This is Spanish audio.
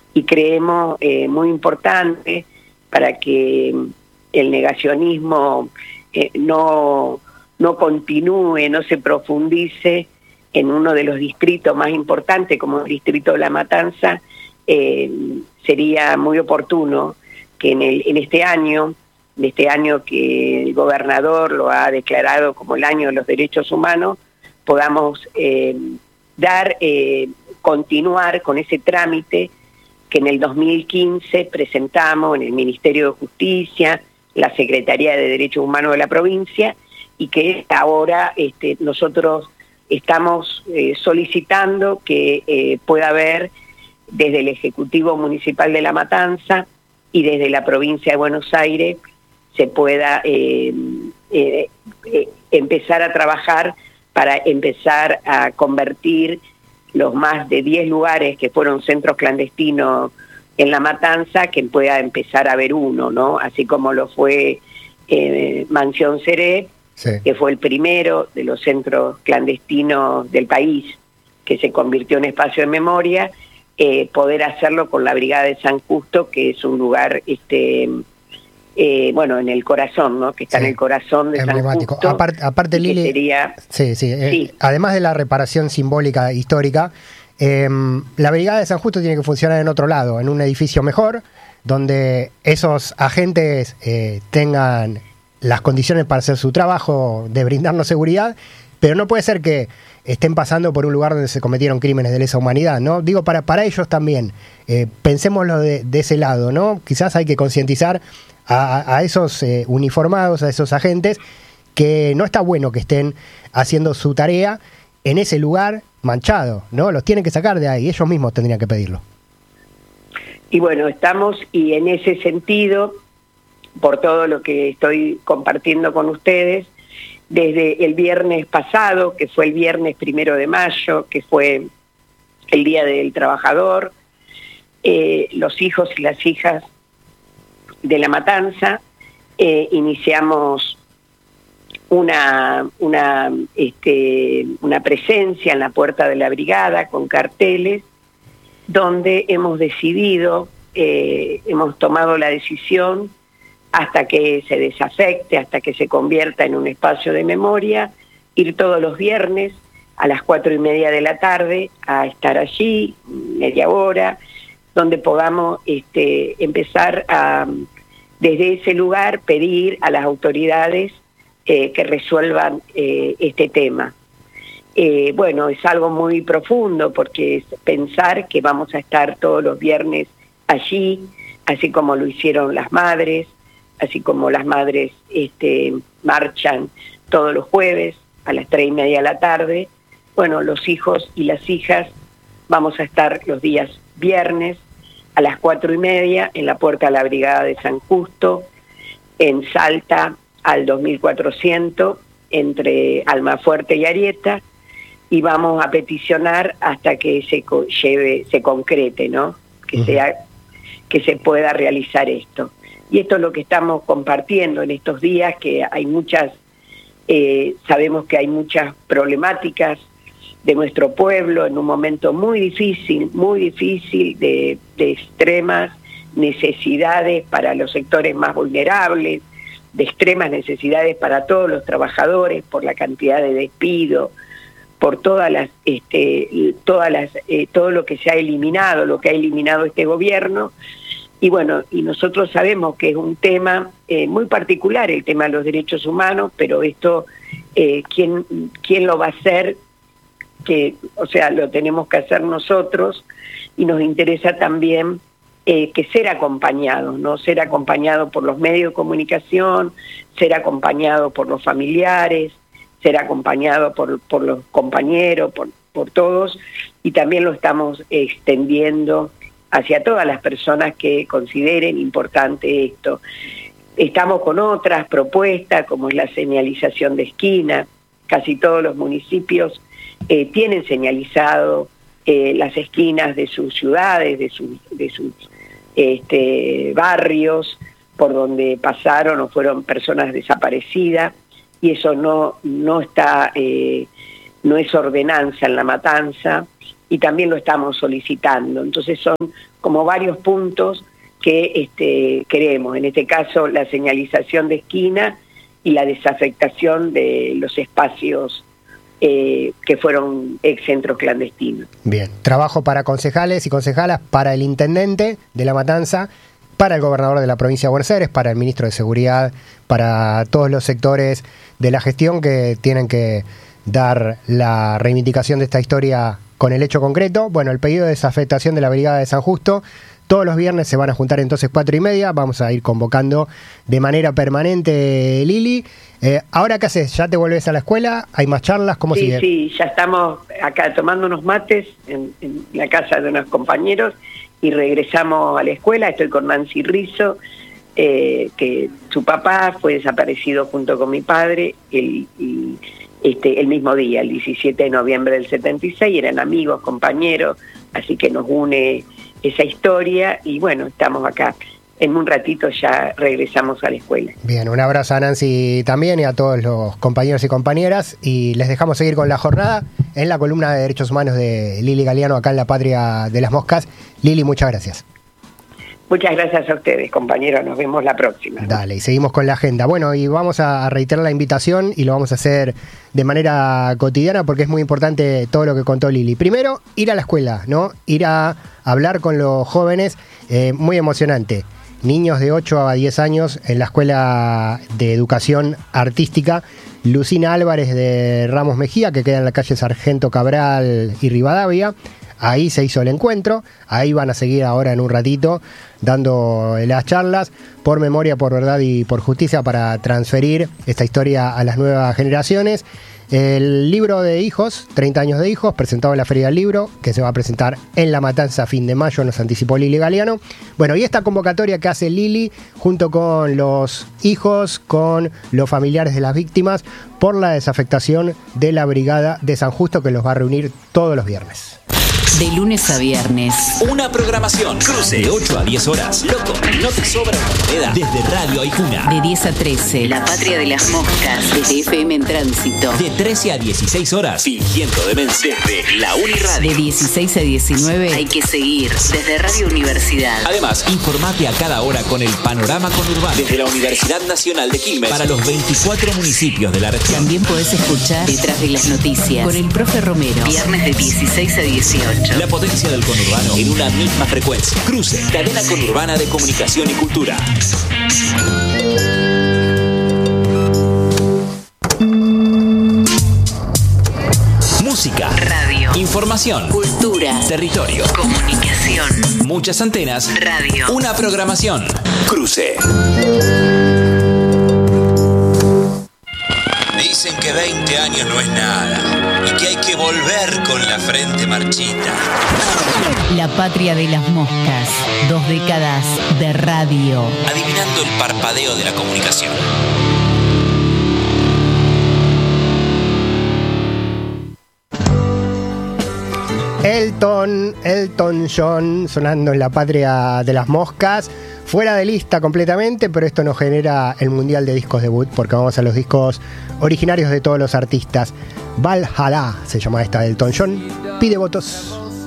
y creemos muy importante para que el negacionismo no continúe, no se profundice en uno de los distritos más importantes, como el distrito de La Matanza. Sería muy oportuno que en este año que el gobernador lo ha declarado como el año de los derechos humanos, podamos continuar con ese trámite que en el 2015 presentamos en el Ministerio de Justicia, la Secretaría de Derechos Humanos de la provincia, y que ahora nosotros estamos solicitando que pueda haber desde el Ejecutivo Municipal de La Matanza y desde la provincia de Buenos Aires se pueda empezar a trabajar para empezar a convertir los más de 10 lugares que fueron centros clandestinos en La Matanza, que pueda empezar a haber uno, ¿no? Así como lo fue Mansión Seré, sí, que fue el primero de los centros clandestinos del país, que se convirtió en espacio de memoria, poder hacerlo con la Brigada de San Justo, que es un lugar en el corazón, ¿no? Que está, sí, en el corazón de emblemático. San Justo. Aparte Lili, sería... sí. Además de la reparación simbólica histórica, la Brigada de San Justo tiene que funcionar en otro lado, en un edificio mejor, donde esos agentes tengan las condiciones para hacer su trabajo de brindarnos seguridad, pero no puede ser que estén pasando por un lugar donde se cometieron crímenes de lesa humanidad, ¿no? Digo, para ellos también, pensémoslo de ese lado, ¿no? Quizás hay que concientizar a esos uniformados, a esos agentes, que no está bueno que estén haciendo su tarea en ese lugar manchado, ¿no? Los tienen que sacar de ahí, ellos mismos tendrían que pedirlo. Y bueno, y en ese sentido, por todo lo que estoy compartiendo con ustedes, desde el viernes pasado, que fue el viernes 1 de mayo, que fue el Día del Trabajador, los hijos y las hijas de La Matanza, iniciamos una presencia en la puerta de la brigada con carteles, donde hemos tomado la decisión, hasta que se desafecte, hasta que se convierta en un espacio de memoria, ir todos los viernes a las 4:30 de la tarde a estar allí, media hora, donde podamos empezar a, desde ese lugar, pedir a las autoridades que resuelvan este tema. Es algo muy profundo, porque es pensar que vamos a estar todos los viernes allí, así como lo hicieron las madres, así como las madres marchan todos los jueves a las 3:30 de la tarde. Bueno, los hijos y las hijas vamos a estar los días viernes a las 4:30 en la puerta de la Brigada de San Justo, en Salta al 2400, entre Almafuerte y Arieta, y vamos a peticionar hasta que se concrete, ¿no? Que se pueda realizar esto. Y esto es lo que estamos compartiendo en estos días, que hay sabemos que hay muchas problemáticas de nuestro pueblo en un momento muy difícil de extremas necesidades para los sectores más vulnerables, de extremas necesidades para todos los trabajadores, por la cantidad de despidos, por todo lo que se ha eliminado, lo que ha eliminado este gobierno. Y bueno, y nosotros sabemos que es un tema muy particular, el tema de los derechos humanos, pero esto, ¿quién lo va a hacer? Lo tenemos que hacer nosotros, y nos interesa también que ser acompañados, ¿no? Ser acompañados por los medios de comunicación, ser acompañados por los familiares, ser acompañados por los compañeros, por todos, y también lo estamos extendiendo hacia todas las personas que consideren importante esto. Estamos con otras propuestas, como es la señalización de esquina. Casi todos los municipios tienen señalizado las esquinas de sus ciudades, de sus barrios, por donde pasaron o fueron personas desaparecidas, y eso no es ordenanza en La Matanza. y también lo estamos solicitando. Entonces son como varios puntos que queremos, en este caso la señalización de esquina y la desafectación de los espacios que fueron ex centros clandestinos. Bien, trabajo para concejales y concejalas, para el intendente de La Matanza, para el gobernador de la provincia de Buenos Aires, para el ministro de Seguridad, para todos los sectores de la gestión que tienen que dar la reivindicación de esta historia con el hecho concreto. Bueno, el pedido de desafectación de la Brigada de San Justo, todos los viernes se van a juntar entonces 4:30, vamos a ir convocando de manera permanente, Lili. ¿Ahora qué haces? ¿Ya te volvés a la escuela? ¿Hay más charlas? ¿Cómo sigue? Sí, ya estamos acá tomando unos mates en la casa de unos compañeros y regresamos a la escuela. Estoy con Nancy Rizzo, que su papá fue desaparecido junto con mi padre el mismo día, el 17 de noviembre del 76, eran amigos, compañeros, así que nos une esa historia y bueno, estamos acá. En un ratito ya regresamos a la escuela. Bien, un abrazo a Nancy también y a todos los compañeros y compañeras, y les dejamos seguir con la jornada en la columna de Derechos Humanos de Lili Galiano acá en La Patria de las Moscas. Lili, muchas gracias. Muchas gracias a ustedes, compañeros. Nos vemos la próxima. Dale, y seguimos con la agenda. Bueno, y vamos a reiterar la invitación y lo vamos a hacer de manera cotidiana porque es muy importante todo lo que contó Lili. Primero, ir a la escuela, ¿no? Ir a hablar con los jóvenes, muy emocionante. Niños de 8 a 10 años en la Escuela de Educación Artística Lucina Álvarez de Ramos Mejía, que queda en la calle Sargento Cabral y Rivadavia. Ahí se hizo el encuentro, ahí van a seguir ahora en un ratito dando las charlas por memoria, por verdad y por justicia para transferir esta historia a las nuevas generaciones. El libro de hijos, 30 años de hijos, presentado en la Feria del Libro, que se va a presentar en La Matanza a fin de mayo, nos anticipó Lili Galiano. Bueno, y esta convocatoria que hace Lili, junto con los hijos, con los familiares de las víctimas, por la desafectación de la Brigada de San Justo, que los va a reunir todos los viernes. De lunes a viernes. Una programación. Cruce de 8 a 10 horas. Loco, no te sobra una moneda. Desde Radio Aijuna. De 10 a 13. La Patria de las Moscas. Desde FM en Tránsito. De 13 a 16 horas. Fingiendo demencia. Desde la Uniradio. De 16 a 19. Hay que seguir. Desde Radio Universidad. Además, informate a cada hora con el panorama conurbano. Desde la Universidad Nacional de Quilmes. Para los 24 municipios de la región. También podés escuchar Detrás de las Noticias. Con el profe Romero. Viernes de 16 a 18. La potencia del conurbano en una misma frecuencia. Cruce, cadena conurbana de comunicación y cultura. Música, radio, información, cultura, territorio, comunicación, muchas antenas, radio, una programación. Cruce. Dicen que 20 años no es nada y que hay que volver con la frente marchita. La Patria de las Moscas. 2 décadas de radio. Adivinando el parpadeo de la comunicación. Elton John sonando en La Patria de las Moscas. Fuera de lista completamente, pero esto nos genera el Mundial de Discos Debut porque vamos a los discos originarios de todos los artistas. Valhalla se llama esta de Elton John. Pide votos.